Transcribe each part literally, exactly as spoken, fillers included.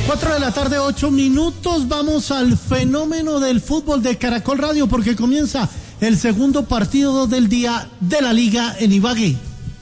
Cuatro de la tarde, ocho minutos. Vamos al fenómeno del fútbol de Caracol Radio porque comienza el segundo partido del día de la Liga en Ibagué.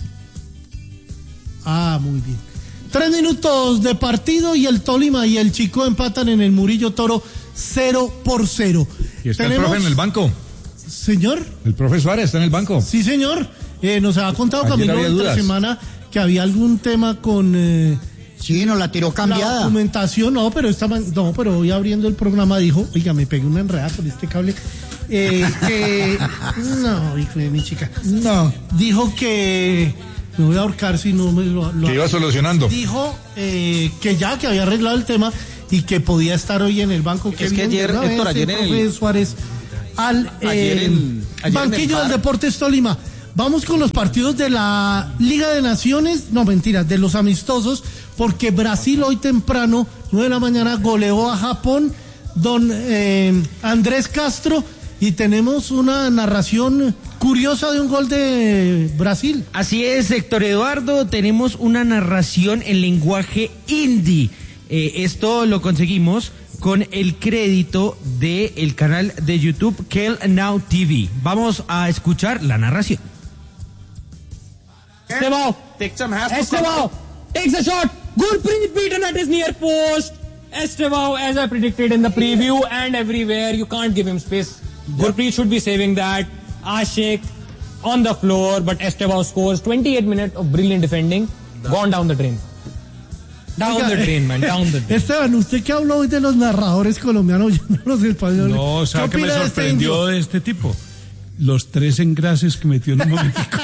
Ah, muy bien. Tres minutos de partido y el Tolima y el Chicó empatan en el Murillo Toro cero por cero. ¿Y está ¿Tenemos... el profe en el banco? Señor. El profe Suárez está en el banco. Sí, señor. Eh, nos ha contado Ayer Camilo esta semana que había algún tema con... Eh, Sí, nos la tiró cambiada. La documentación, no, pero estaban, no, pero hoy abriendo el programa dijo, oiga, me pegué una enredada con este cable. Eh, que, no, hijo de mi chica. No. Dijo que me voy a ahorcar si no me lo. lo que iba solucionando. Dijo eh, que ya, que había arreglado el tema y que podía estar hoy en el banco. Es que ayer, Héctor, ayer en el. Suárez al ayer eh, en, ayer banquillo del Deportes Tolima. Vamos con los partidos de la Liga de Naciones, no mentiras, de los amistosos, porque Brasil hoy temprano, nueve de la mañana, goleó a Japón, don eh, Andrés Castro, y tenemos una narración curiosa de un gol de Brasil. Así es, Héctor Eduardo, tenemos una narración en lenguaje hindi. Eh, esto lo conseguimos con el crédito del canal de YouTube Kel Now T V. Vamos a escuchar la narración. Estevao, Estevao takes a shot. Gurpreet beaten at his near post. Estevao, as I predicted in the preview and everywhere, you can't give him space. Gurpreet should be saving that. Ashik on the floor, but Estevao scores. twenty-eight minutes of brilliant defending. Gone down the drain. Down Oiga, the drain, man, down the drain. Esteban, usted que habló hoy de los narradores colombianos, yo no los españoles. No, ¿sabe qué me sorprendió de este, de este tipo? Los tres engrases que metió en un momentico.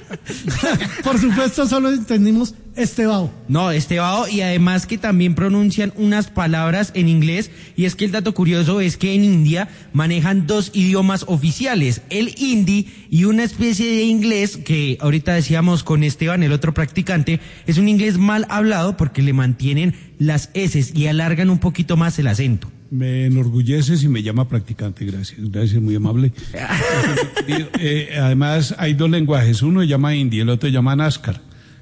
Por supuesto, solo entendimos Estevao. No, Estevao, y además que también pronuncian unas palabras en inglés, y es que el dato curioso es que en India manejan dos idiomas oficiales, el hindi y una especie de inglés que ahorita decíamos con Esteban, el otro practicante, es un inglés mal hablado porque le mantienen las eses y alargan un poquito más el acento. Me enorgulleces y me llama practicante, gracias, gracias, muy amable. eh, además hay dos lenguajes, uno se llama hindi, el otro se llama NASCAR.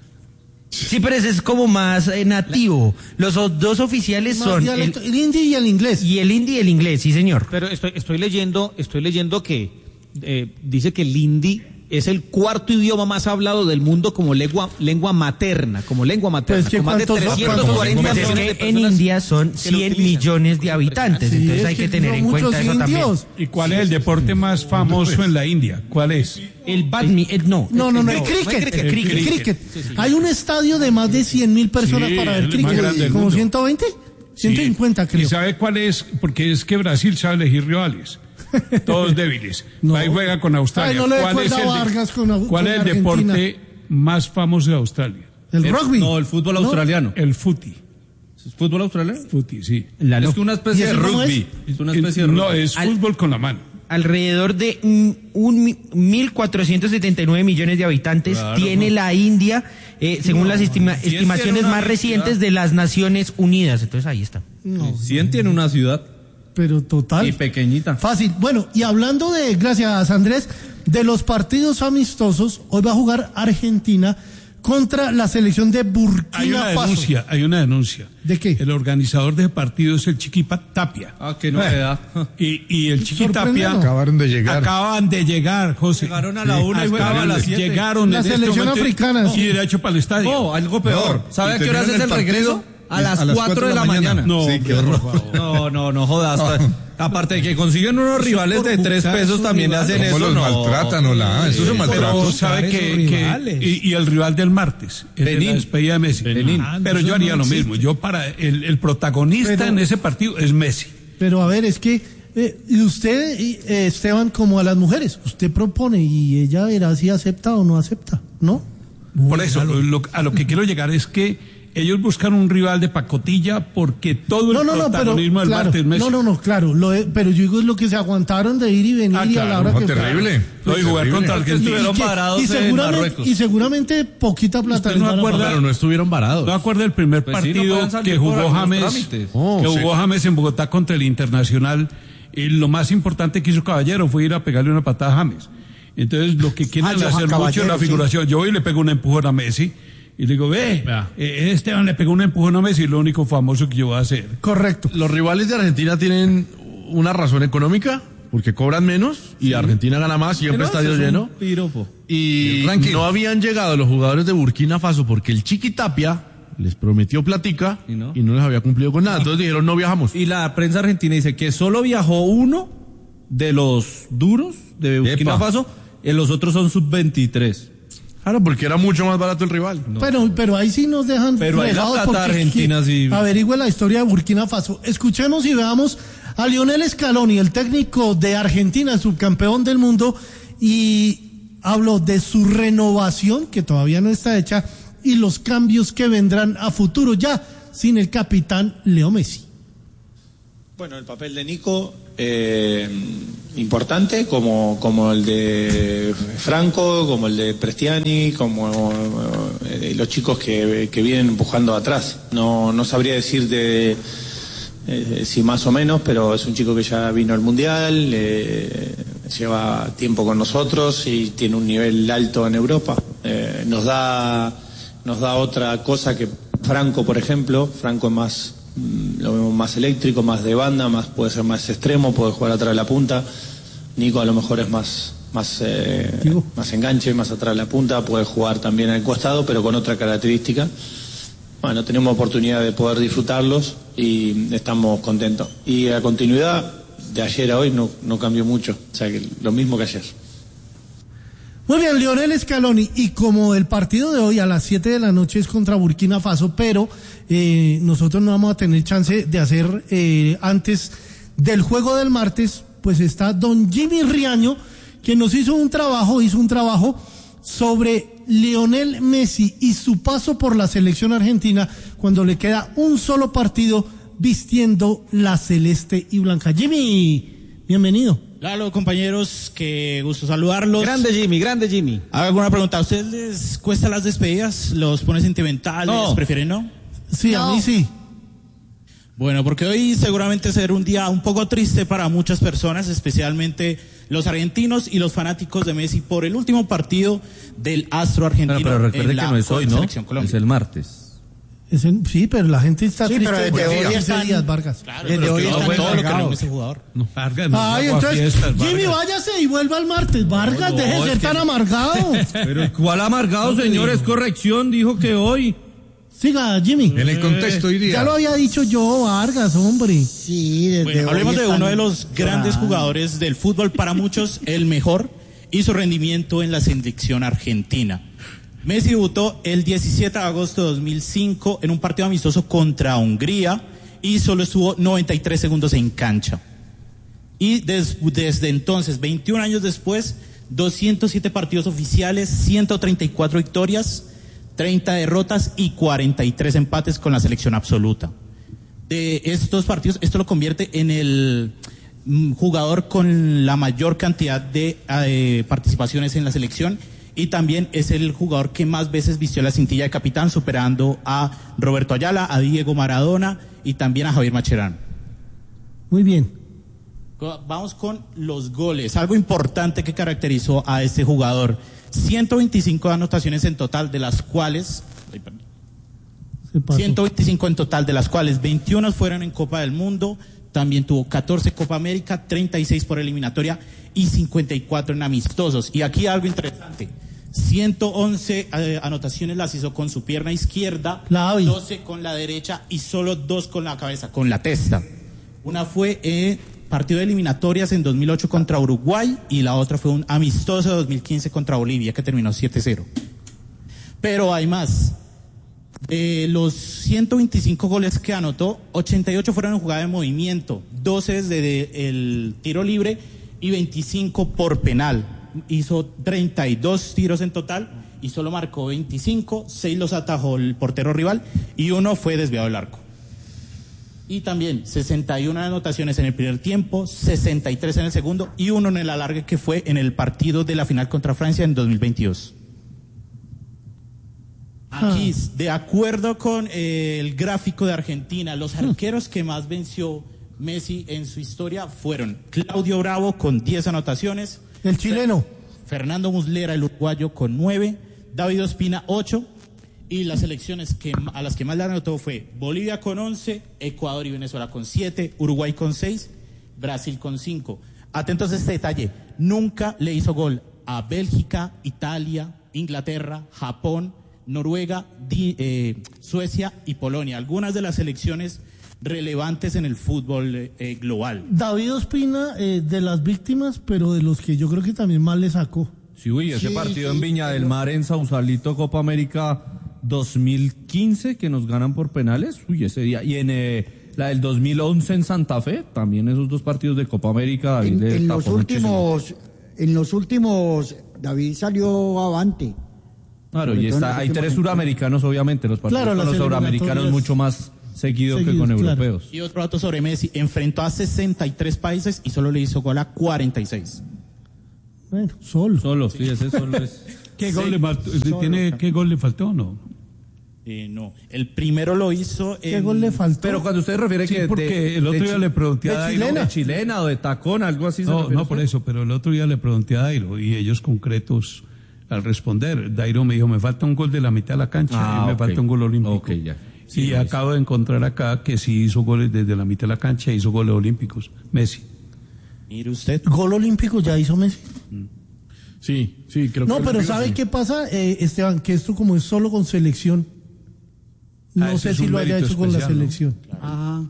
Sí, pero ese es como más eh, nativo. Los dos oficiales más son dialecto, el, el hindi y el inglés. Y el hindi y el inglés, sí señor. Pero estoy, estoy leyendo, estoy leyendo que eh, dice que el hindi es el cuarto idioma más hablado del mundo como lengua lengua materna, como lengua materna. Pues que con más de trescientos cuarenta pues millones es que de en India son cien millones de habitantes, sí, entonces hay que, que tener en cuenta eso también. ¿Y cuál es el deporte más famoso en la India? ¿Cuál es? El badminton, no. No, no, no, el cricket. El cricket. El cricket. Sí, sí. Hay un estadio de más de cien mil personas sí, para ver cricket. ¿Como ciento veinte? ciento cincuenta, sí. Creo. ¿Y sabe cuál es? Porque es que Brasil sabe elegir rivales. Todos débiles. No. Ahí juega con Australia. Ay, no ¿Cuál es el, de, con, ¿cuál con es el deporte más famoso de Australia? El, el rugby. No, el fútbol ¿No? australiano. El footy. ¿Es fútbol australiano? Footy, sí. La es una especie de rugby. Es? es una especie el, de rugby. No, es Al, fútbol con la mano. Alrededor de un mil cuatrocientos setenta y nueve millones de habitantes claro, tiene no. la India, eh, según no, las estima, si estimaciones más recientes ciudad. de las Naciones Unidas. Entonces ahí está. No, cien tiene una ciudad. Pero total. Y pequeñita. Fácil. Bueno, y hablando de, gracias Andrés, de los partidos amistosos, hoy va a jugar Argentina contra la selección de Burkina Faso. Hay una denuncia, hay una denuncia. ¿De qué? El organizador de partido es el Chiquipa Tapia. Ah, qué novedad. Y, y el Chiqui Tapia. Acabaron de llegar. Acaban de llegar, José. Llegaron a la sí, una y juegan a las siete. Llegaron la selección este momento, africana. Sí, derecho para el estadio. No, algo peor. No, ¿Sabe a qué hora es el regreso? A las, a las cuatro de la mañana. mañana. No, sí, qué horror. No, no, no jodas. Aparte de que consiguen unos rivales de tres pesos, también hacen eso. los no. maltratan, Ola? Eso se maltrata. Pero sabe que, que y, y el rival del martes, es de la despedida de Messi. Benín. Ah, pero yo haría lo mismo. Yo para el, el protagonista pero, en ese partido es Messi. Pero a ver, es que eh, usted, eh, Esteban, como a las mujeres, usted propone y ella verá si acepta o no acepta, ¿no? Por eso, lo, a lo que quiero llegar es que ellos buscan un rival de pacotilla porque todo no, el no, no, protagonismo pero, del claro, martes Messi. No, no, no, claro, lo de, pero yo digo es lo que se aguantaron de ir y venir ah, y claro, a la hora no, que terrible. No, y jugar contra Argentina. Estuvieron parados y seguramente, en Marruecos. Y seguramente poquita plata. ¿Usted no acuerda? Pero no estuvieron varados. ¿No acuerda el primer pues partido sí, no que jugó James? Oh, que sí. jugó James en Bogotá contra el Internacional. Y lo más importante que hizo Caballero fue ir a pegarle una patada a James. Entonces, lo que quieren ah, hacer mucho es la figuración. Sí. Yo voy y le pego un empujón a Messi. Y le digo, ve, eh, Esteban le pegó un empujón a Messi, lo único famoso que yo voy a hacer. Correcto. Los rivales de Argentina tienen una razón económica, porque cobran menos y Argentina gana más, siempre estadio lleno. Piropo. Y no habían llegado los jugadores de Burkina Faso porque el Chiqui Tapia les prometió platica y no, y no les había cumplido con nada. Entonces dijeron, no viajamos. Y la prensa argentina dice que solo viajó uno de los duros de Burkina Epa. Faso, y los otros son sub veintitrés. Claro, porque era mucho más barato el rival. No. Pero, pero ahí sí nos dejan Pero ahí la fregados plata porque argentina sí. averigüe la historia de Burkina Faso. Escuchemos y veamos a Lionel Scaloni, el técnico de Argentina, subcampeón del mundo, y habló de su renovación, que todavía no está hecha, y los cambios que vendrán a futuro ya sin el capitán Leo Messi. Bueno, el papel de Nico, eh, importante, como, como el de Franco, como el de Prestiani, como eh, los chicos que, que vienen empujando atrás. No, no sabría decir de eh, si más o menos, pero es un chico que ya vino al Mundial, eh, lleva tiempo con nosotros y tiene un nivel alto en Europa. Eh, nos da, nos da otra cosa que Franco, por ejemplo. Franco es más, lo vemos más eléctrico, más de banda, más puede ser más extremo, puede jugar atrás de la punta. Nico a lo mejor es más más eh, más enganche, más atrás de la punta, puede jugar también al costado, pero con otra característica. Bueno, tenemos oportunidad de poder disfrutarlos y estamos contentos. Y la continuidad de ayer a hoy no, no cambió mucho, o sea que lo mismo que ayer. Muy bien, Lionel Scaloni, y como el partido de hoy a las siete de la noche es contra Burkina Faso, pero eh, nosotros no vamos a tener chance de hacer eh, antes del juego del martes, pues está don Jimmy Riaño, que nos hizo un trabajo, hizo un trabajo sobre Lionel Messi y su paso por la selección argentina cuando le queda un solo partido vistiendo la celeste y blanca. Jimmy, bienvenido. Hola, compañeros, qué gusto saludarlos. Grande Jimmy, grande Jimmy. Hago alguna pregunta. ¿A ustedes les cuesta las despedidas? ¿Los pone sentimentales? No. ¿Prefieren no? Sí, No. a mí sí. Bueno, porque hoy seguramente será un día un poco triste para muchas personas, especialmente los argentinos y los fanáticos de Messi por el último partido del astro argentino. Bueno, pero recuerde en que la no es hoy, ¿no? Selección Colombia. Es el martes. Es en- sí, pero la gente está Sí, triste. pero desde por hoy quince están- días, Vargas. Claro, Desde pero hoy es que están todo lo que encargados. no es ese jugador. No, Vargas, no Ay, hago entonces, fiestas, Jimmy, Vargas. váyase y vuelva el martes. Vargas, No, deje de no, ser es que- tan amargado. Pero ¿cuál amargado, señores? Corrección, dijo que hoy. Siga, Jimmy. En el contexto hoy día. Ya lo había dicho yo, Vargas, hombre. Sí, desde Bueno, hoy hablemos de están uno de los grandes llorando. jugadores del fútbol, para muchos el mejor, y su rendimiento en la selección argentina. Messi debutó el diecisiete de agosto de dos mil cinco en un partido amistoso contra Hungría y solo estuvo noventa y tres segundos en cancha. Y des- desde entonces, veintiún años después, doscientos siete partidos oficiales, ciento treinta y cuatro victorias, treinta derrotas y cuarenta y tres empates con la selección absoluta. De estos partidos, esto lo convierte en el mm, jugador con la mayor cantidad de eh, participaciones en la selección, y también es el jugador que más veces vistió la cintilla de capitán, superando a Roberto Ayala, a Diego Maradona y también a Javier Mascherano. Muy bien. Vamos con los goles, algo importante que caracterizó a este jugador. ciento veinticinco anotaciones en total, de las cuales ay, perdón, Se pasó. ciento veinticinco en total, de las cuales veintiuno fueron en Copa del Mundo. También tuvo catorce Copa América, treinta y seis por eliminatoria y cincuenta y cuatro en amistosos. Y aquí algo interesante: ciento once eh, anotaciones las hizo con su pierna izquierda, Clavi. doce con la derecha y solo dos con la cabeza, con la testa. Una fue eh, partido de eliminatorias en dos mil ocho contra Uruguay, y la otra fue un amistoso de dos mil quince contra Bolivia, que terminó siete cero. Pero hay más. De los ciento veinticinco goles que anotó, ochenta y ocho fueron en jugada de movimiento, doce desde el tiro libre y veinticinco por penal. Hizo treinta y dos tiros en total y solo marcó veinticinco, seis los atajó el portero rival y uno fue desviado del arco. Y también sesenta y una anotaciones en el primer tiempo, sesenta y tres en el segundo y uno en el alargue, que fue en el partido de la final contra Francia en dos mil veintidós. Aquí, de acuerdo con eh, el gráfico de Argentina, los arqueros que más venció Messi en su historia fueron Claudio Bravo con diez anotaciones, El chileno. Fernando Muslera, el uruguayo, con nueve, David Ospina, ocho, Y las selecciones que, a las que más le anotó fue Bolivia con once, Ecuador y Venezuela con siete, Uruguay con seis, Brasil con cinco. Atentos a este detalle, nunca le hizo gol a Bélgica, Italia, Inglaterra, Japón, Noruega, di, eh, Suecia y Polonia. Algunas de las selecciones relevantes en el fútbol eh, global. David Ospina, eh, de las víctimas, pero de los que yo creo que también más le sacó. Sí, uy, ese Sí, partido sí, en Viña del pero- Mar, en Sausalito, Copa América dos mil quince, que nos ganan por penales, uy, ese día. Y en eh, la del dos mil once en Santa Fe, también esos dos partidos de Copa América, David En, le en tapó los muchísimo. últimos, en los últimos, David salió avante. Claro, sobre y todo en está, los hay últimos tres encuentros. suramericanos, obviamente, los partidos Claro, con las los suramericanos eliminatorias mucho más seguido que seguidos, con claro. europeos. Y otro dato sobre Messi, enfrentó a sesenta y tres países y solo le hizo gol a cuarenta y seis. Bueno, solo. Solo, sí, ese solo es. ¿Qué gol le faltó? ¿Tiene, ¿Qué gol le faltó o no? Eh, no, el primero lo hizo en... ¿Qué gol le faltó? Pero cuando usted refiere Sí, que porque de- el otro de día chi- le pregunté a de Dairo. chilena. de chilena o de tacón, algo así. se No, refiere no usted? por eso, pero el otro día le pregunté a Dairo y ellos concretos al responder. Dairo me dijo, me falta un gol de la mitad de la cancha Ah, y me ok. falta un gol olímpico. Ok, ya. Sí, y lo acabo de encontrar acá que sí hizo goles desde la mitad de la cancha, hizo goles olímpicos. Messi. Mire usted. Gol olímpico ya hizo Messi. Sí, sí, creo que... No, pero ¿sabe qué pasa, eh, Esteban? Que esto como es solo con selección, no Ah, ese sé es si un lo haya mérito hecho con la especial, ¿no? selección. Ah,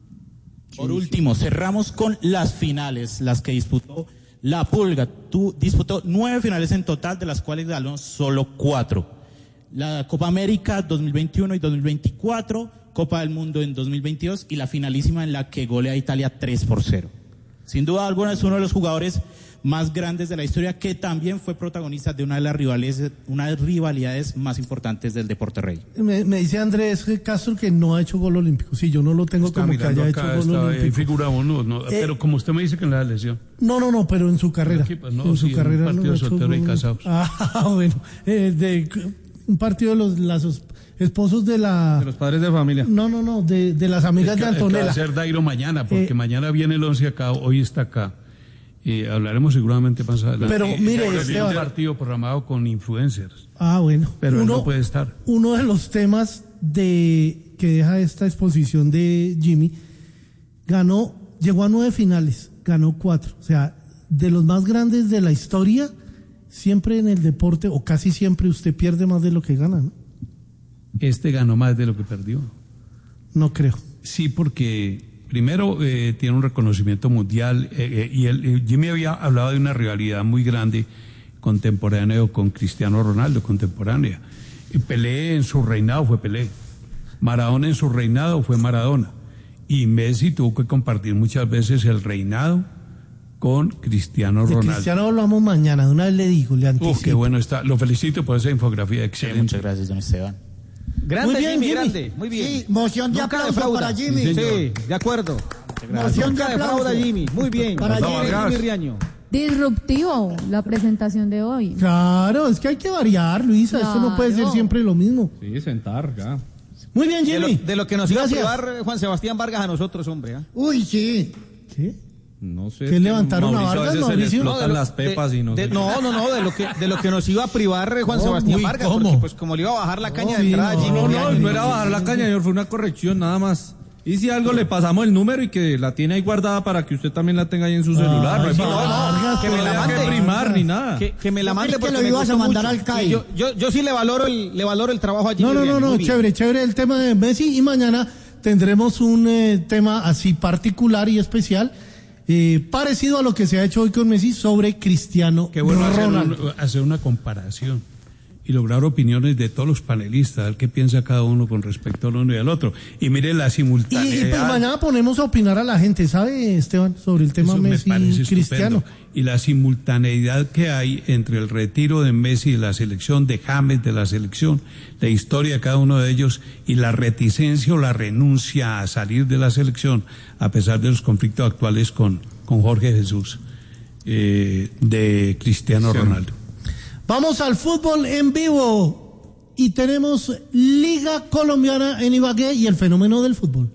Por último, cerramos con las finales, las que disputó la Pulga. Tú disputó nueve finales en total, de las cuales ganó solo cuatro. La Copa América dos mil veintiuno y dos mil veinticuatro, Copa del Mundo en dos mil veintidós y la finalísima en la que golea a Italia tres por cero. Sin duda alguna es uno de los jugadores más grandes de la historia, que también fue protagonista de una de las rivalidades, una de las rivalidades más importantes del deporte rey. Me, me dice Andrés Castro que no ha hecho gol olímpico. Sí, yo no lo tengo Está como que mirando haya acá, hecho gol está- ahí olímpico. figura uno, no, Eh, pero como usted me dice que en la lesión. No, no, no, pero en su carrera. Aquí, pues, no, en su sí, en carrera un no partido ha hecho soltero y gol. casados. Ah, bueno. Eh, de, un partido de los las esposos de la... De los padres de familia. No, no, no, de, de las amigas Es que- de es que va Antonella. a ser Dairo mañana, porque Eh, mañana viene el once acá, hoy está acá. Y hablaremos seguramente más adelante. Pero, Eh, mire, tiene Esteban- un partido programado con influencers, Ah, bueno. pero él Uno- no puede estar. Uno de los temas de que deja esta exposición de Jimmy, ganó, llegó a nueve finales, ganó cuatro. O sea, de los más grandes de la historia, siempre en el deporte, o casi siempre, usted pierde más de lo que gana, ¿no? Este ganó más de lo que perdió. No creo. Sí, porque primero eh, tiene un reconocimiento mundial eh, eh, y él, eh, Jimmy había hablado de una rivalidad muy grande contemporáneo con Cristiano Ronaldo, contemporánea. Y Pelé en su reinado fue Pelé. Maradona en su reinado fue Maradona. Y Messi tuvo que compartir muchas veces el reinado con Cristiano De Ronaldo. Cristiano hablamos mañana, de una vez le digo, le anticipo. Uf, qué bueno está. Lo felicito por esa infografía, Sí, excelente. muchas gracias, don Esteban. Grande, Muy bien, Jimmy, Jimmy. grande. Muy bien. sí, moción de Nunca aplauso defrauda. para Jimmy. Sí, señor. Sí, de acuerdo. Moción de Nunca defrauda, aplauso. Jimmy. Muy bien. Para Jimmy, Jimmy. Jimmy Riaño. Disruptivo la presentación de hoy. Claro, es que hay que variar, Luisa. Esto no puede ser Claro. siempre lo mismo. Sí, sentar, ya. Muy bien, De lo, Jimmy. de lo que nos iba a Gracias. privar eh, Juan Sebastián Vargas a nosotros, hombre. ¿ah? Uy, sí. ¿Qué? No sé. ¿Qué levantaron a Mauricio Vargas, veces se le Mauricio? explotan de lo- las pepas de- y no de- sé. no, no, no, de lo que de lo que nos iba a privar eh, Juan ¿Cómo? Sebastián Uy, Vargas, ¿cómo? porque pues como le iba a bajar la caña de sí, entrada a no, Jimmy No, no, Riaño, no era bajar la caña, señor, fue una corrección, nada más. Y si algo le pasamos el número y que la tiene ahí guardada para que usted también la tenga ahí en su celular. No hay sí, problema. Vargas, que me la No haya mande. que primar ni nada. Que, que me la Yo mande creí que porque lo me ibas gustó a mandar mucho. al C A I. Y Yo, yo, yo sí le valoro el, le valoro el trabajo a Jimmy No, no, no, Riaño, no, muy bien. chévere, chévere el tema de Messi y mañana tendremos un eh, tema así particular y especial, eh, parecido a lo que se ha hecho hoy con Messi sobre Cristiano Qué bueno hacer, Ronaldo. un- hacer una comparación y lograr opiniones de todos los panelistas, ver qué piensa cada uno con respecto al uno y al otro. Y mire la Y, simultaneidad. y pues mañana ponemos a opinar a la gente, ¿sabe, Esteban? Sobre el tema Eso me Messi parece y Cristiano. estupendo. Y la simultaneidad que hay entre el retiro de Messi de la selección, de James de la selección, la historia de cada uno de ellos y la reticencia o la renuncia a salir de la selección, a pesar de los conflictos actuales con, con Jorge Jesús, eh, de Cristiano Sí. Ronaldo. Vamos al fútbol en vivo y tenemos Liga Colombiana en Ibagué y el fenómeno del fútbol.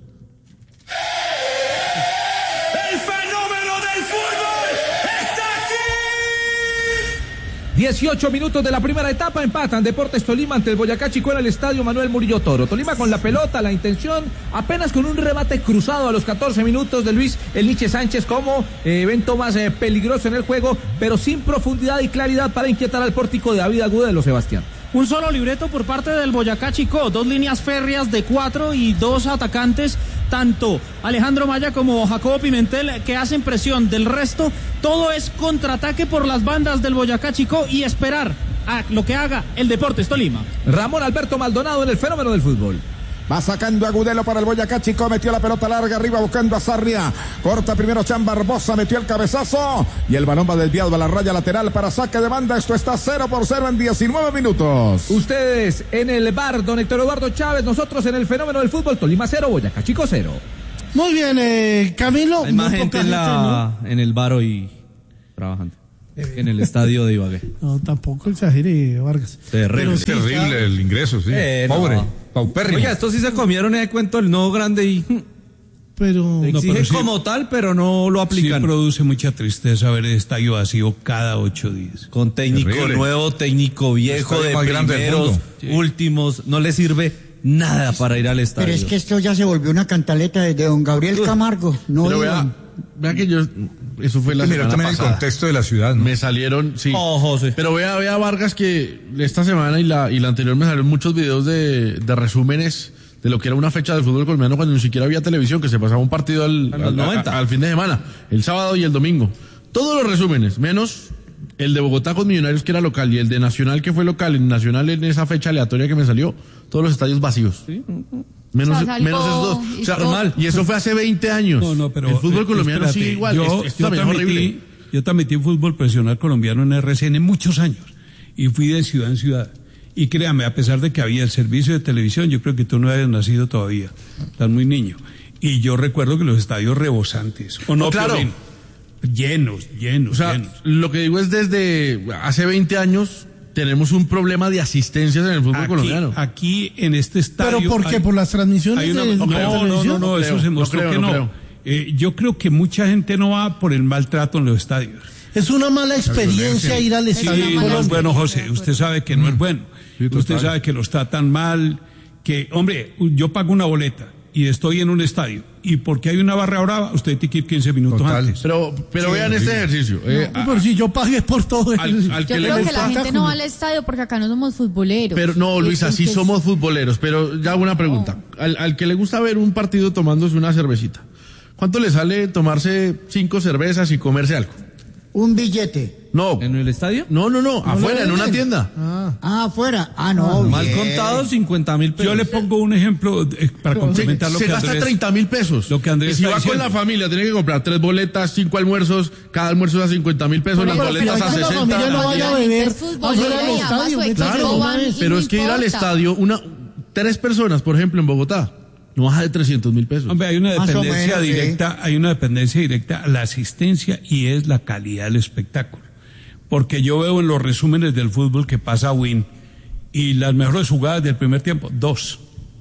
¡El fenómeno del fútbol está aquí! dieciocho minutos de la primera etapa, empatan Deportes Tolima ante el Boyacá Chicó en el estadio Manuel Murillo Toro. Tolima con la pelota, la intención, apenas con un remate cruzado a los catorce minutos de Luis El Niche Sánchez como eh, evento más eh, peligroso en el juego, pero sin profundidad y claridad para inquietar al pórtico de David Agudelo, Sebastián. Un solo libreto por parte del Boyacá Chicó, dos líneas férreas de cuatro y dos atacantes, tanto Alejandro Maya como Jacobo Pimentel, que hacen presión. Del resto, todo es contraataque por las bandas del Boyacá Chicó y esperar a lo que haga el Deportes Tolima. Ramón Alberto Maldonado en el fenómeno del fútbol. Va sacando Agudelo para el Boyacá Chicó, metió la pelota larga arriba buscando a Sarria, corta primero Chan Barbosa, metió el cabezazo y el balón va desviado a la raya lateral para saque de banda. Esto está cero por cero en diecinueve minutos. Ustedes en el bar, don Héctor Eduardo Chávez, nosotros en el fenómeno del fútbol. Tolima cero, Boyacá Chicó cero. Muy bien, eh, Camilo. Hay más gente en, la, ¿no? en el bar hoy trabajando. En el estadio de Ibagué. No, tampoco exagere, Vargas. Terrible. Es sí, terrible claro. El ingreso, sí. Eh, Pobre, no. paupérrimo. Oiga, estos sí se comieron ese cuento del nuevo grande y... Pero... Exigen no, pero sí, como tal, pero no lo aplican. Sí produce mucha tristeza ver el estadio vacío cada ocho días. Con técnico Terrible. nuevo, técnico viejo, de primeros, sí. últimos, no le sirve nada para ir al estadio. Pero es que esto ya se volvió una cantaleta de don Gabriel Camargo. No pero vea, vea que yo... Eso fue la Mira semana también pasada. el contexto de la ciudad, ¿no? Me salieron, sí. Oh, José. Pero vea, vea Vargas que esta semana y la, y la anterior me salieron muchos videos de, de resúmenes de lo que era una fecha del fútbol colombiano cuando ni siquiera había televisión, que se pasaba un partido al, al, al, al fin de semana, el sábado y el domingo. Todos los resúmenes, menos el de Bogotá con Millonarios que era local y el de Nacional que fue local, en Nacional en esa fecha aleatoria que me salió, todos los estadios vacíos. Sí. Menos, O sea, menos esos dos. O sea, normal. Y eso fue hace veinte años. No, no, pero el fútbol eh, colombiano espérate, sigue igual. Yo, esto, esto yo, también es horrible. transmití, yo transmití fútbol profesional colombiano en R C N muchos años y fui de ciudad en ciudad. Y créame, a pesar de que había el servicio de televisión, yo creo que tú no habías nacido todavía, estás muy niño. Y yo recuerdo que los estadios rebosantes, o no, no claro. Piolín, llenos, llenos, o sea, llenos. Lo que digo es desde hace veinte años tenemos un problema de asistencias en el fútbol aquí, colombiano. Aquí en este estadio. ¿Pero por qué? Hay, ¿Por las transmisiones una, de, no, de no, la no, televisión? no, no, eso creo, se mostró no creo, que no. no. Eh, yo creo que mucha gente no va por el maltrato en los estadios. Es una mala experiencia ir al estadio. Sí, no es bueno, José. Usted sabe que no es bueno. Sí, usted sabe que los tratan mal. Que, hombre, yo pago una boleta y estoy en un estadio. Y porque hay una barra brava, usted tiene que ir quince minutos Total. antes. Pero, pero sí, vean sí. este ejercicio. No, Eh, pero si yo pagué por todo el... al, al Yo que le creo que gusta, la gente no va al estadio porque acá no somos futboleros. Pero no, Luisa, Es- sí es- somos futboleros, pero ya una pregunta. Al, al que le gusta ver un partido tomándose una cervecita, ¿cuánto le sale tomarse cinco cervezas y comerse algo? Un billete. No. ¿En el estadio? No, no, no, ¿No afuera, lo en una venden? tienda. Ah. Ah, afuera. Ah, no. Mal bien. contado, cincuenta mil pesos. Yo le pongo un ejemplo eh, para complementar lo se que gasta Andrés... treinta mil pesos. Lo que Andrés y si está va diciendo. con la familia, tiene que comprar tres boletas, cinco almuerzos, cada almuerzo a cincuenta mil pesos, Pero, las pero, boletas pero a es que la sesenta. familia no vaya a beber Es futbolera afuera del y ama estadio. su métase equipo, Claro, una van vez. y pero no es que ir al importa. estadio, una, tres personas, por ejemplo, en Bogotá, no baja de trescientos mil pesos. Hombre, hay una Más o dependencia menos, sí. directa, hay una dependencia directa a la asistencia y es la calidad del espectáculo. Porque yo veo en los resúmenes del fútbol que pasa Win y las mejores jugadas del primer tiempo, dos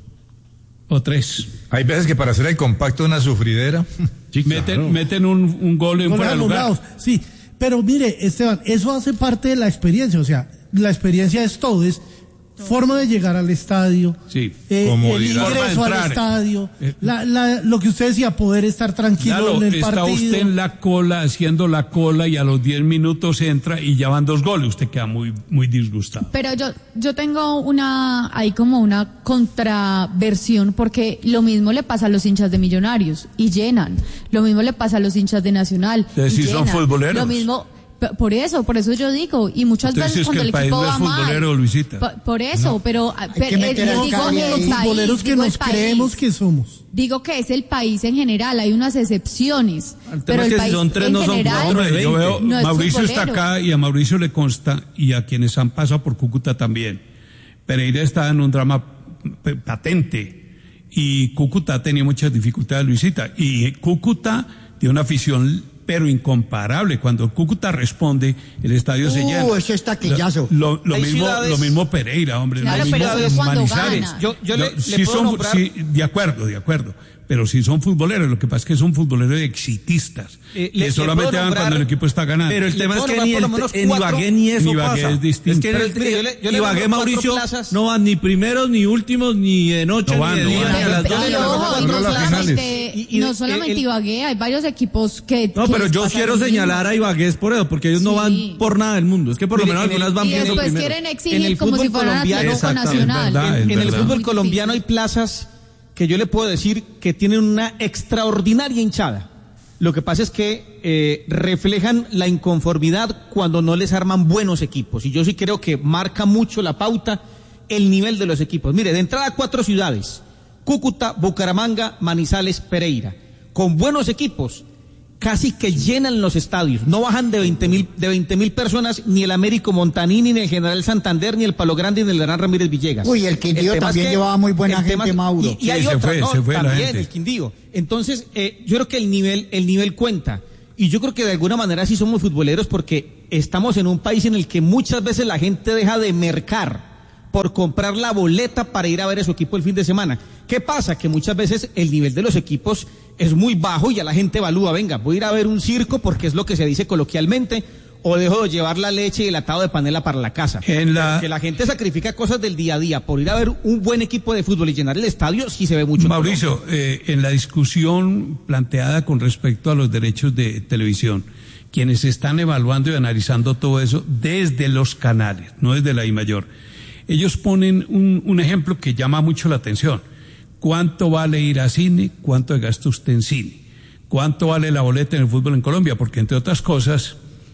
o tres. Hay veces que para hacer el compacto una sufridera. Sí, Meten, claro. meten un, un gol en Goles fuera de lugar. anulados. Sí, pero mire, Esteban, eso hace parte de la experiencia. O sea, la experiencia es todo, es forma de llegar al estadio, Sí, eh, el comodidad. Forma de ingreso al entrar. estadio, Eh, la, la, lo que usted decía, poder estar tranquilo Claro, en el está partido. usted en la cola, haciendo la cola y a los diez minutos entra y ya van dos goles. Usted queda muy, muy disgustado. Pero yo, yo tengo una, ahí como una contraversión, porque lo mismo le pasa a los hinchas de Millonarios y llenan. Lo mismo le pasa a los hinchas de Nacional. Ustedes y sí son llenan. futboleros. Lo mismo, p- por eso, por eso yo digo, y muchas Entonces veces es que cuando el el, país equipo no es va mal. futbolero, Luisita. P- por eso, pero, ah, que pe- meter eh, al digo Cali el ahí. país, futboleros que digo el nos país. creemos que somos. Digo que es el país en general, hay unas excepciones. El tema Pero es el que si país son tres, en no son general, cuatro de Hombre, yo veo, no es Mauricio está futbolero. acá y a Mauricio le consta, y a quienes han pasado por Cúcuta también. Pereira está en un drama p- patente y Cúcuta tenía muchas dificultades, Luisita. Y Cúcuta tiene una afición, pero incomparable. Cuando Cúcuta responde, el estadio se Uh, llena. ese es taquillazo. Lo, lo Hay mismo, ciudades- lo mismo Pereira, hombre. Claro, lo pero mismo eso es cuando Manizales. gana. Yo, yo le, Lo- le sí puedo son- nombrar... sí, de acuerdo, de acuerdo. pero sí son futboleros. Lo que pasa es que son futboleros exitistas, Eh, que le- solamente le puedo van cuando el nombrar- equipo está ganando. Pero el Le tema es puedo que nombrar ni por lo el, menos en cuatro- Ibagué ni eso En Ibagué pasa. es distinto. que en el, Pero yo le- yo le Ibagué, nombro cuatro Mauricio, plazas. no van ni primeros, ni últimos, ni de noche, No van, ni de no día, van. ni a las Y dos. ojo, y no no las solamente, finales. Y- y- no solamente el- Ibagué, hay varios equipos que... No, que pero les yo pasa quiero lo mismo. señalar a Ibagué es por eso, porque ellos no Sí. van por nada del mundo. Es que por lo Mire, menos en el- algunas van Y viendo después primero. quieren En exigir el como si fútbol fueran colombiano- Atlético Exactamente, Nacional. es verdad, es En el verdad. fútbol Muy colombiano hay difícil. plazas que yo le puedo decir que tienen una extraordinaria hinchada. Lo que pasa es que eh, reflejan la inconformidad cuando no les arman buenos equipos. Y yo sí creo que marca mucho la pauta el nivel de los equipos. Mire, de entrada cuatro ciudades: Cúcuta, Bucaramanga, Manizales, Pereira. Con buenos equipos, casi que llenan los estadios. No bajan de veinte mil de veinte mil personas ni el Américo Montanini, ni el General Santander, ni el Palo Grande, ni el Gran Ramírez Villegas. Uy, el Quindío tema es también llevaba muy buena el tema gente, es- Mauro. Y, y hay Sí, se otra, fue, ¿no? se fue la También gente. el Quindío. Entonces, eh, yo creo que el nivel, el nivel cuenta. Y yo creo que de alguna manera sí somos futboleros porque estamos en un país en el que muchas veces la gente deja de mercar por comprar la boleta para ir a ver a su equipo el fin de semana. ¿Qué pasa? Que muchas veces el nivel de los equipos es muy bajo y ya la gente evalúa, venga, voy a ir a ver un circo porque es lo que se dice coloquialmente, o dejo de llevar la leche y el atado de panela para la casa. En la- Porque la gente sacrifica cosas del día a día por ir a ver un buen equipo de fútbol y llenar el estadio, sí se ve mucho. en Mauricio, eh, en la discusión planteada con respecto a los derechos de televisión, quienes están evaluando y analizando todo eso desde los canales, no desde la I Mayor, ellos ponen un, un ejemplo que llama mucho la atención. ¿Cuánto vale ir a cine? ¿Cuánto gasta usted en cine? ¿Cuánto vale la boleta en el fútbol en Colombia? Porque entre otras cosas,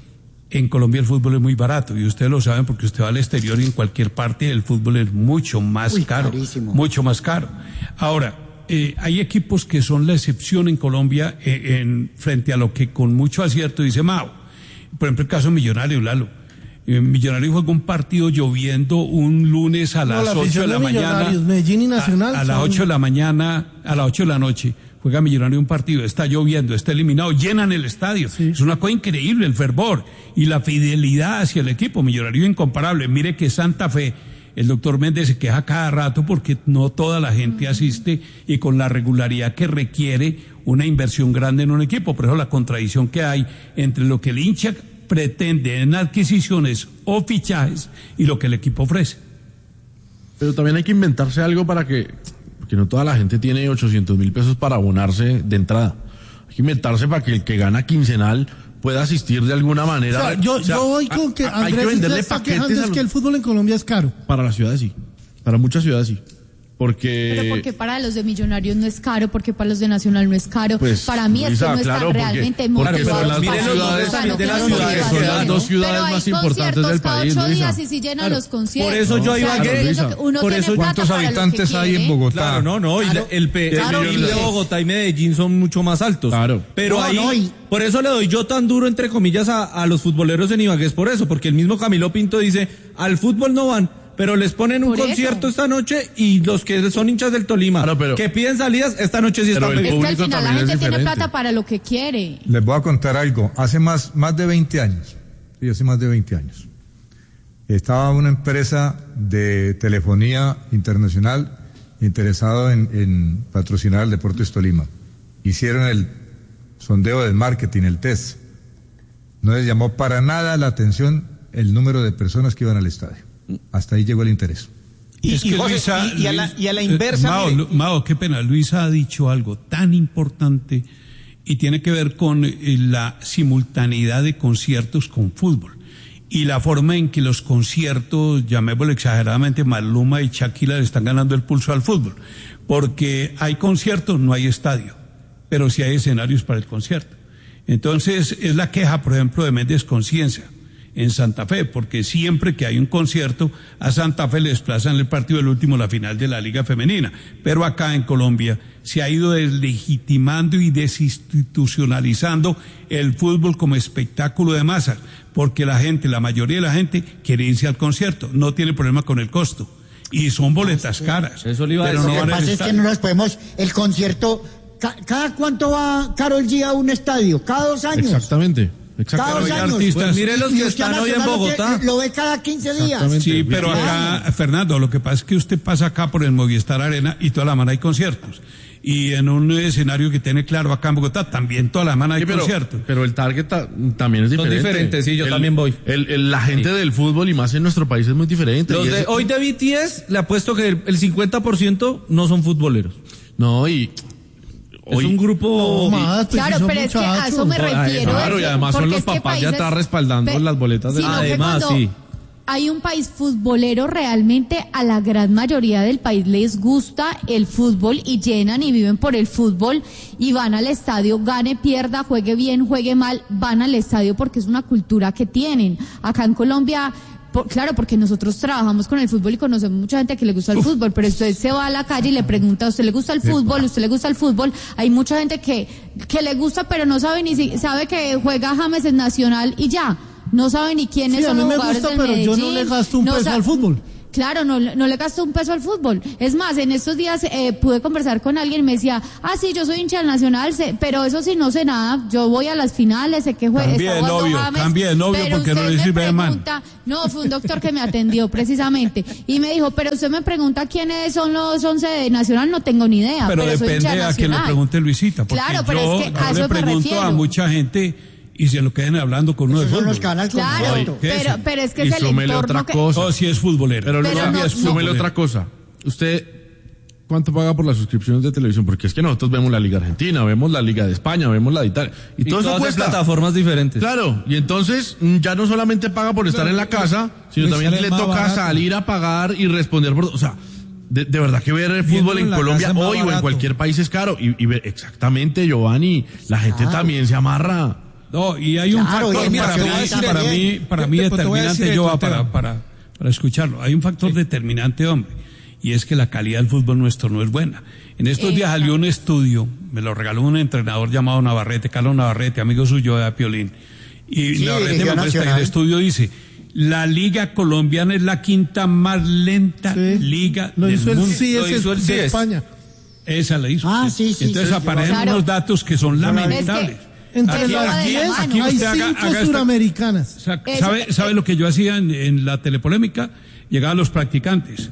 en Colombia el fútbol es muy barato y ustedes lo saben porque usted va al exterior y en cualquier parte el fútbol es mucho más Uy, caro, carísimo. mucho más caro. Ahora, eh, hay equipos que son la excepción en Colombia eh, en frente a lo que con mucho acierto dice Mao. Por ejemplo, el caso Millonario, Lalo. Eh, Millonario juega un partido lloviendo un lunes a No, las la ocho de afición la de mañana. Millonarios, Medellín y Nacional A, a las son- ocho de la mañana, a las ocho de la noche. Juega Millonario un partido, está lloviendo, está eliminado, llenan el estadio. Es una cosa increíble el fervor y la fidelidad hacia el equipo. Millonario incomparable. Mire que Santa Fe, el doctor Méndez se queja cada rato porque no toda la gente asiste y con la regularidad que requiere una inversión grande en un equipo. Por eso la contradicción que hay entre lo que el hincha pretende en adquisiciones o fichajes y lo que el equipo ofrece. Pero también hay que inventarse algo para que, porque no toda la gente tiene ochocientos mil pesos para abonarse de entrada. Hay que inventarse para que el que gana quincenal pueda asistir de alguna manera. O sea, yo, O sea, yo voy con que a- hay Andrés que venderle usted está paquetes quejando a es los- que el fútbol en Colombia es caro. Para las ciudades sí, para muchas ciudades sí. Porque... Pero porque para los de Millonarios no es caro, porque para los de Nacional no es caro. Pues, para mí es Luisa, que no claro, están porque- realmente porque motivados son las para dos ir. ciudades- Claro, de las tienen ciudades, motivación. son las dos ciudades Pero hay más importantes conciertos del cada país, ocho Luisa. días y si llenan los conciertos. Por eso yo O a sea, Ibagué, yo entiendo que uno por tiene eso plata ¿cuántos para lo que habitantes hay en quiere. Bogotá? Claro, no, no, y Claro. la- el, pe- Claro, el perfil y- de Bogotá y Medellín son mucho más altos. Claro. Pero No, ahí, no, y- por eso le doy yo tan duro, entre comillas, a, a los futboleros en Ibagué, es por eso, porque el mismo Camilo Pinto dice, al fútbol no van, pero les ponen un Por eso. concierto esta noche y los que son hinchas del Tolima, Claro, pero- que piden salidas, esta noche sí Pero están el Es que pegando. al público final la también es gente tiene diferente. plata para lo que quiere. Les voy a contar algo. Hace más, más de veinte años, sí, hace más de veinte años, estaba una empresa de telefonía internacional interesado en, en patrocinar el Deportes Tolima. Hicieron el sondeo del marketing, el test. No les llamó para nada la atención el número de personas que iban al estadio. Hasta ahí llegó el interés. Y, Es y, que José, Luisa- y- y a la, Luis- y a la eh, inversa, Mao, mire, Lu- Mao, qué pena. Luisa ha dicho algo tan importante y tiene que ver con eh, la simultaneidad de conciertos con fútbol y la forma en que los conciertos, llamémoslo exageradamente, Maluma y Shakira le están ganando el pulso al fútbol. Porque hay conciertos, no hay estadio, pero sí hay escenarios para el concierto. Entonces, es la queja, por ejemplo, de Méndez Conciencia en Santa Fe, porque siempre que hay un concierto, a Santa Fe le desplazan el partido del último, la final de la Liga Femenina. Pero acá en Colombia se ha ido deslegitimando y desinstitucionalizando el fútbol como espectáculo de masas, porque la gente, la mayoría de la gente, quiere irse al concierto, no tiene problema con el costo. Y son boletas caras. Eso le iba a Lo pero decir. no que van al pasa es que estadio. no nos podemos, el concierto, ca- ¿cada cuánto va Karol G a un estadio? Cada dos años. Exactamente. Cada Exactamente. dos hay años. artistas- Pues mire los Y que usted a están hoy en Nacional lo Bogotá. que- Lo ve cada quince días. Exactamente. Sí, pero Claro. acá, Fernando, lo que pasa es que usted pasa acá por el Movistar Arena y toda la mano hay conciertos. y en un escenario que tiene claro acá en Bogotá, también toda la semana hay Sí, pero, conciertos. pero el target ta- también es Son diferente. diferentes, sí, yo El- también voy. El, el- la gente del fútbol y más en nuestro país es muy diferente. Los y de es- hoy de B T S, le apuesto que el, el cincuenta por ciento no son futboleros. No, y... Es un grupo... No, más, pues, Claro, si son pero es que a muchachos. eso me refiero. Claro, es y que- además son porque los es que papás ya países- están respaldando Pe- las boletas de... sino que Además, cuando sí. hay un país futbolero, realmente a la gran mayoría del país les gusta el fútbol y llenan y viven por el fútbol y van al estadio, gane, pierda, juegue bien, juegue mal, van al estadio porque es una cultura que tienen. Acá en Colombia... Por- claro, porque nosotros trabajamos con el fútbol y conocemos mucha gente que le gusta el fútbol, pero usted se va a la calle y le pregunta, ¿a usted le gusta el fútbol? ¿A usted le gusta el fútbol? Hay mucha gente que, que le gusta, pero no sabe ni si, sabe que juega James en Nacional y ya. No sabe ni quiénes Sí, a son mí los me jugadores gusta, del pero yo no Medellín, le gasto un no peso sa- al fútbol. Claro, no, no le gasto un peso al fútbol. Es más, en estos días eh, pude conversar con alguien y me decía, ah, sí, yo soy hincha del Nacional, sé- pero eso sí no sé nada. Yo voy a las finales, sé que juega. Cambie de novio, cambie de novio porque no le sirve de man. No, fue un doctor que me atendió precisamente y me dijo, pero usted me pregunta quiénes son los once de Nacional, no tengo ni idea. Pero, Pero, soy hincha depende de a quien le Nacional. pregunte Luisita, porque Claro, pero yo, es que yo a eso le me pregunto refiero. a mucha gente y se lo queden hablando con uno de Esos son fútbol. los que van al Claro, concierto. ¿Qué es pero, eso? pero es que y es el súmele entorno otra que... cosa. Oh, sí es futbolero. Pero, Pero Luisa, no- súmele futbolero. otra cosa. Usted, ¿cuánto paga por las suscripciones de televisión? Porque es que nosotros vemos la Liga Argentina, vemos la Liga de España, vemos la de Italia. Y, Y todo eso todas en cuesta. plataformas diferentes. Claro, y entonces mm, ya no solamente paga por estar en la casa, sino le también sale le más toca barato. salir a pagar y responder por... O sea, de, de verdad que ver el fútbol Viéndolo en en la Colombia casa es más hoy o en barato. cualquier país es caro. Y, y ver, exactamente, Giovanni, la gente Claro. también se amarra. No, y hay un Claro, factor y para mira, mí, te voy a decir para bien. mí, para Te- mí te- te voy a decir determinante, yo esto, para, Esteban. para, para escucharlo. Hay un factor determinante, hombre, y es que la calidad del fútbol nuestro no es buena. En estos días salió un estudio, me lo regaló un entrenador llamado Navarrete, Carlos Navarrete, amigo suyo de Piolín. Y Sí, Navarrete dirigió me muestra, y el Nacional. estudio dice, la liga colombiana es la quinta más lenta Sí. liga Lo del hizo el mundo. C S Lo hizo el de C S. España. Esa la hizo. Ah, sí, sí, Entonces sí, aparecen Claro. unos datos que son lamentables. Entre Aquí- las aquí- diez aquí hay usted haga- cinco haga esta- suramericanas. Sa- Eso- ¿Sabe, sabe lo que yo hacía en, en la telepolémica? Llegaban los practicantes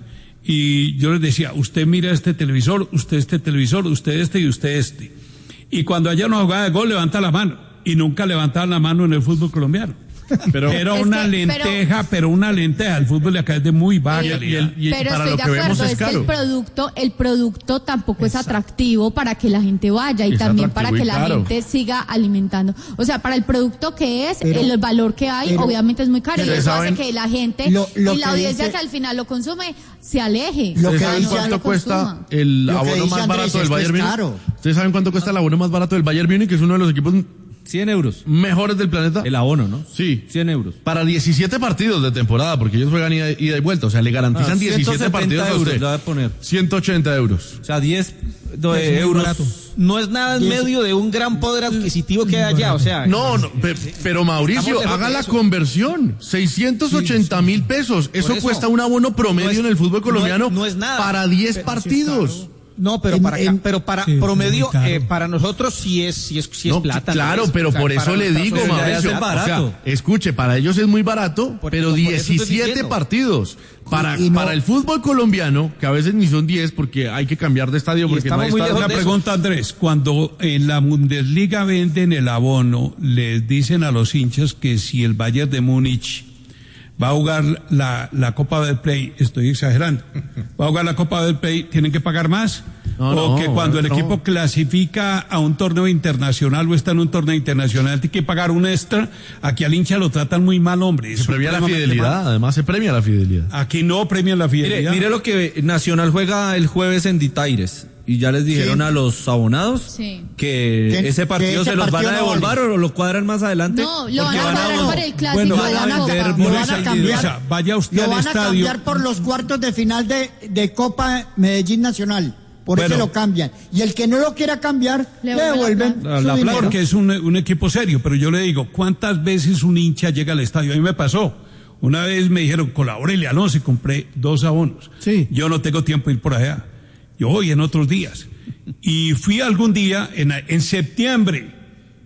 y yo les decía, usted mira este televisor, usted este televisor, usted este y usted este. Y cuando haya una jugada de gol, levanta la mano. Y nunca levantaban la mano en el fútbol colombiano. Pero, Era Es una que- lenteja, pero, una lenteja. El fútbol de acá es de muy baja y, calidad. el- y Pero para estoy lo de que vemos acuerdo, es es que el caro. producto, el producto tampoco es atractivo para que la gente vaya y Es también para atractivo y que la caro. gente siga alimentando. O sea, para el producto que es, Pero- el valor que hay, pero- obviamente es muy caro y pero eso ¿saben? hace que la gente Lo- lo y la que audiencia dice- que al final lo consume se aleje. Lo ¿Ustedes que saben dice- cuánto lo cuesta consuma. el Lo que abono dice más Andrés, barato del esto Bayern es Múnich? caro. ¿Ustedes saben cuánto cuesta el abono más barato del Bayern Múnich, que es uno de los equipos cien euros. mejores del planeta? El abono, ¿no? Sí. cien euros. Para diecisiete partidos de temporada, porque ellos juegan ida, ida y vuelta. O sea, le garantizan Ah, diecisiete ciento setenta partidos a euros usted. le voy a poner. ciento ochenta euros. O sea, diez do- Es muy euros. barato. No es nada en medio de un gran poder adquisitivo que hay allá, o sea. No, no, pe- pero Mauricio, Estamos lejos haga de la eso. conversión. seiscientos ochenta mil pesos. Eso, eso. cuesta un abono promedio No es- en el fútbol no colombiano es- no es nada. para diez Pero partidos. No, pero En- para acá- en- pero para Sí, promedio, muy caro. eh, para nosotros sí es, sí es, sí es No, plata. claro, ¿no? pero O sea, por para eso le nuestra digo, sociedad Mauricio, es barato. o sea, escuche, para ellos es muy barato, Por- pero por eso estoy diecisiete diciendo. partidos. Para, Y no- para el fútbol colombiano, que a veces ni son diez porque hay que cambiar de estadio Y porque no estamos hay muy estadio. lejos Una de eso. pregunta, Andrés. Cuando en la Bundesliga venden el abono, les dicen a los hinchas que si el Bayern de Múnich va a jugar la, la Copa del Play, estoy exagerando, va a jugar la Copa del Play, ¿tienen que pagar más? No, o no, que cuando el no. equipo clasifica a un torneo internacional o está en un torneo internacional, tiene que pagar un extra. Aquí al hincha lo tratan muy mal, hombre. Se premia la Supremamente fidelidad, mal. además se premia la fidelidad. Aquí no premian la Mire, fidelidad. mire lo que Nacional juega el jueves en Ditaires. Y ya les dijeron Sí. a los abonados Sí. que, Que- ese que partido ese se los van partido a no devolver vale. o lo cuadran más adelante. No, lo van porque a cuadrar a- para el clásico bueno, de van la a Copa. vender Lo por van esa a cambiar. Luisa, vaya usted Lo al van a estadio. cambiar por los cuartos de final de, de Copa Medellín Nacional. Por Bueno. eso lo cambian. Y el que no lo quiera cambiar, Le le, devuelven devuelven la su plata. dinero. Porque es un, un equipo serio, pero yo le digo, ¿cuántas veces un hincha llega al estadio? A mí me pasó. Una vez me dijeron, colabórele Alonso y compré dos abonos. Sí. Yo no tengo tiempo de ir por allá. Yo voy en otros días. Y fui algún día, en, en septiembre,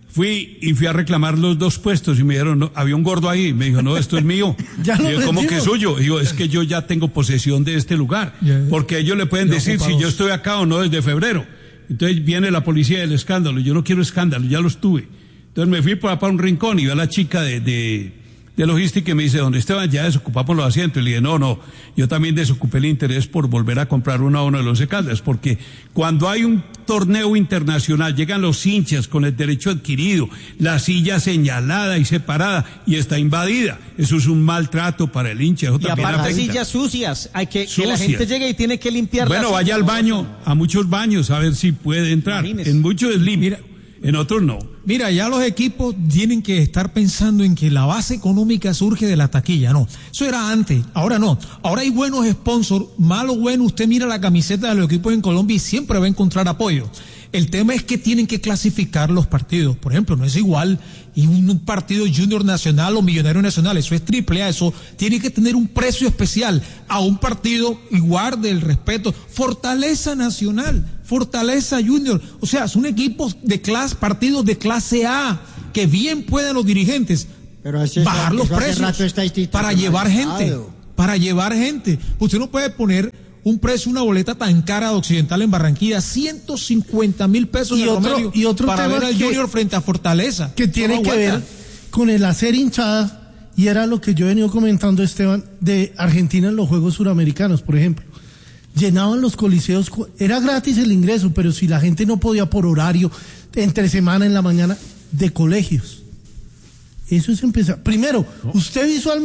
fui y fui a reclamar los dos puestos y me dijeron, no, había un gordo ahí. Me dijo, no, esto es mío. Ya lo Y yo, ¿cómo que es vendimos. suyo? Digo, es que yo ya tengo posesión de este lugar. Ya. Porque ellos le pueden Ya decir ocupa si dos. yo estoy acá o no desde febrero. Entonces viene la policía del escándalo. Yo no quiero escándalo, ya los tuve. Entonces me fui para, para un rincón y vi a la chica de, de, de logística y me dice, don Esteban, ya desocupamos los asientos. Y le dije, no, no, yo también desocupé el interés por volver a comprar uno a uno de los Once Caldas, porque cuando hay un torneo internacional, llegan los hinchas con el derecho adquirido, la silla señalada y separada y está invadida. Eso es un maltrato para el hincha. Eso y aparte sillas sucias, hay que, sucias. que la gente llegue y tiene que limpiar. Bueno, vaya al baño, a muchos baños, a ver si puede entrar. Imagínese. En muchos es limpio, en otros no. Mira, ya los equipos tienen que estar pensando en que la base económica surge de la taquilla. No, eso era antes, ahora no. Ahora hay buenos sponsors, malo bueno, usted mira la camiseta de los equipos en Colombia y siempre va a encontrar apoyo. El tema es que tienen que clasificar los partidos. Por ejemplo, no es igual y un partido Junior Nacional o Millonario Nacional, eso es triple A, eso tiene que tener un precio especial a un partido igual del respeto. Fortaleza Nacional, Fortaleza Junior, o sea, son equipos de clase, partidos de clase A, que bien pueden los dirigentes Pero ese bajar eso los precios para llevar gente, para llevar gente. Usted no puede poner un precio, una boleta tan cara de Occidental en Barranquilla, ciento cincuenta mil pesos y de otro, promedio y otro para tema ver al que, Junior frente a Fortaleza. Que tiene no que ver con el hacer hinchada, y era lo que yo he venido comentando, Esteban, de Argentina en los Juegos Suramericanos, por ejemplo. Llenaban los coliseos, era gratis el ingreso, pero si la gente no podía por horario, entre semana en la mañana, de colegios. Eso es empezar. Primero, usted visualmente